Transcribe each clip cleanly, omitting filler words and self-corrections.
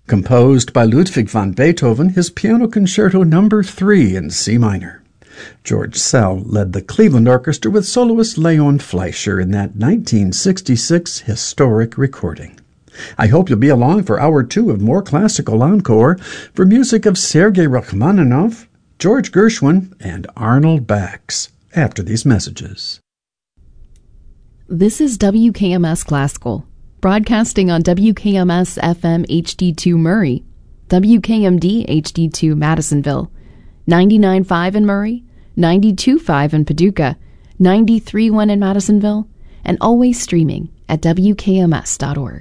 Composed by Ludwig van Beethoven, his Piano Concerto No. 3 in C minor. George Szell led the Cleveland Orchestra with soloist Leon Fleischer in that 1966 historic recording. I hope you'll be along for Hour 2 of more classical encore for music of Sergei Rachmaninoff, George Gershwin, and Arnold Bax after these messages. This is WKMS Classical, broadcasting on WKMS FM HD2 Murray, WKMD HD2 Madisonville, 99.5 in Murray, 92.5 in Paducah, 93.1 in Madisonville, and always streaming at WKMS.org.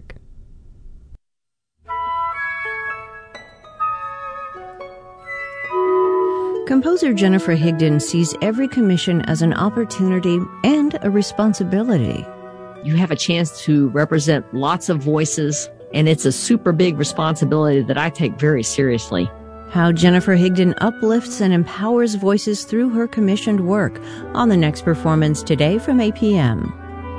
Composer Jennifer Higdon sees every commission as an opportunity and a responsibility. You have a chance to represent lots of voices, and it's a super big responsibility that I take very seriously. How Jennifer Higdon uplifts and empowers voices through her commissioned work on the next performance today from 8 p.m.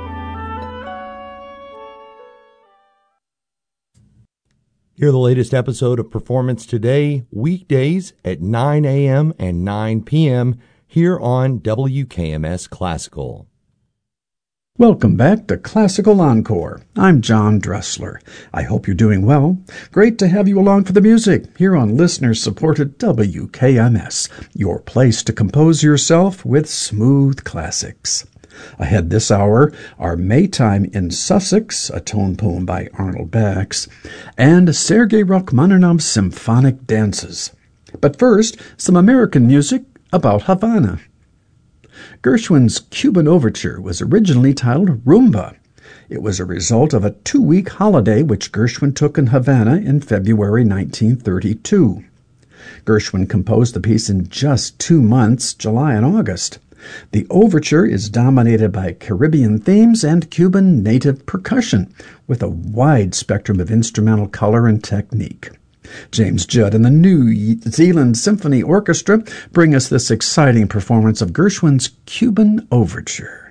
Hear the latest episode of Performance Today, weekdays at 9 a.m. and 9 p.m. here on WKMS Classical. Welcome back to Classical Encore. I'm John Dressler. I hope you're doing well. Great to have you along for the music here on listener-supported WKMS, your place to compose yourself with smooth classics. Ahead this hour are Maytime in Sussex, a tone poem by Arnold Bax, and Sergei Rachmaninoff's symphonic dances. But first, some American music about Havana. Gershwin's Cuban Overture was originally titled Rumba. It was a result of a 2-week holiday which Gershwin took in Havana in February 1932. Gershwin composed the piece in just 2 months, July and August. The overture is dominated by Caribbean themes and Cuban native percussion, with a wide spectrum of instrumental color and technique. James Judd and the New Zealand Symphony Orchestra bring us this exciting performance of Gershwin's Cuban Overture.